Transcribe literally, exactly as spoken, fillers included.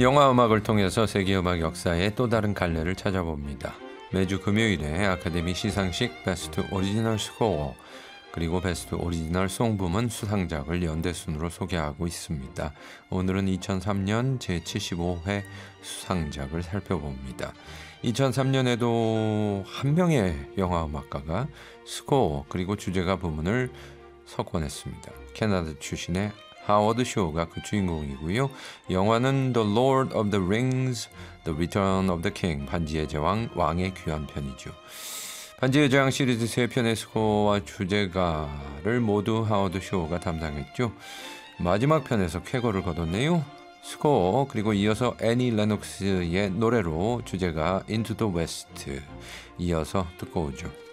영화 음악을 통해서 세계 음악 역사의 또 다른 갈래를 찾아봅니다. 매주 금요일에 아카데미 시상식 베스트 오리지널 스코어 그리고 베스트 오리지널 송 부문 수상작을 연대순으로 소개하고 있습니다. 오늘은 이천삼 년 제칠십오 회 수상작을 살펴봅니다. 이천삼 년에도 한 명의 영화 음악가가 스코어 그리고 주제가 부문을 석권했습니다. 캐나다 출신의 하워드 쇼가 그 주인공이고요. 영화는 The Lord of the Rings, The Return of the King, 반지의 제왕, 왕의 귀환 편이죠. 반지의 제왕 시리즈 세 편의 스코어와 주제가를 모두 하워드 쇼가 담당했죠. 마지막 편에서 쾌거를 거뒀네요. 스코어 그리고 이어서 애니 레녹스의 노래로 주제가 Into the West 이어서 듣고 오죠.